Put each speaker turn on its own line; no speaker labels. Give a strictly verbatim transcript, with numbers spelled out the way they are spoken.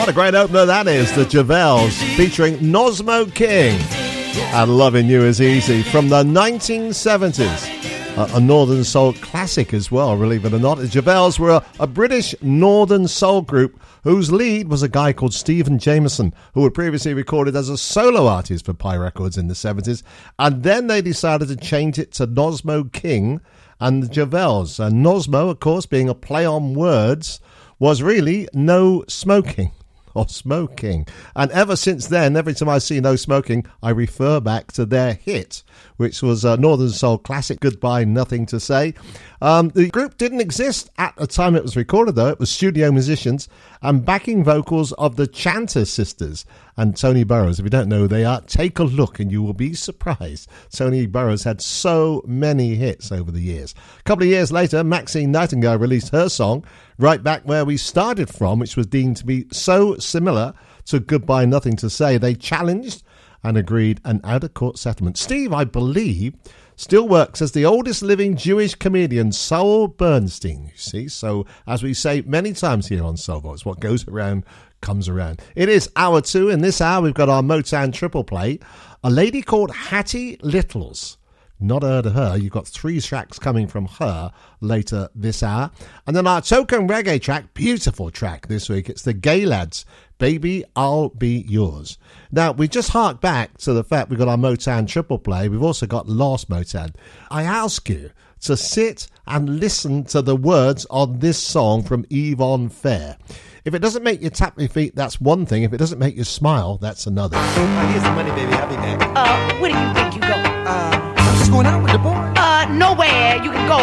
What a great opener that is, the Javels featuring Nosmo King and Loving You Is Easy from the nineteen seventies. Uh, a Northern Soul classic as well, believe it or not. The Javels were a, a British Northern Soul group whose lead was a guy called Stephen Jameson, who had previously recorded as a solo artist for Pye Records in the seventies. And then they decided to change it to Nosmo King and the Javels. And Nosmo, of course, being a play on words, was really no smoking. Or smoking. And ever since then, every time I see No Smoking, I refer back to their hit, which was a Northern Soul classic, Goodbye, Nothing to Say. Um, the group didn't exist at the time it was recorded, though. It was studio musicians and backing vocals of the Chanter Sisters and Tony Burrows. If you don't know who they are, take a look and you will be surprised. Tony Burrows had so many hits over the years. A couple of years later, Maxine Nightingale released her song, right back where we started from, which was deemed to be so similar to Goodbye, Nothing to Say. They challenged and agreed an out-of-court settlement. Steve, I believe, still works as the oldest living Jewish comedian, Saul Bernstein, you see. So, as we say many times here on Soulvoice, what goes around comes around. It is hour two. In this hour, we've got our Motown triple play. A lady called Hattie Littles. Not heard of her. You've got three tracks coming from her later this hour. And then our token reggae track, beautiful track this week. It's the Gay Lads, Baby, I'll Be Yours. Now, we just hark back to the fact we've got our Motown triple play. We've also got Last Motown. I ask you to sit and listen to the words on this song from Yvonne Fair. If it doesn't make you tap your feet, that's one thing. If it doesn't make you smile, that's another.
Uh, here's the money, baby. I'll be back.
Uh, where do you think you go?
Uh, I'm just going out with the boy.
Uh, nowhere. You can go